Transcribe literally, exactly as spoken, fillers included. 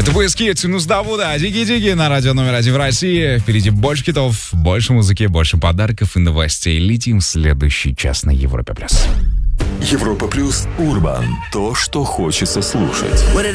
Это поиски Тюнус Давуда, Диги-диги на радио номер один в России. Впереди больше хитов, больше музыки, больше подарков и новостей. Летим в следующий час на Европе+. Европа плюс Урбан. То, что хочется слушать.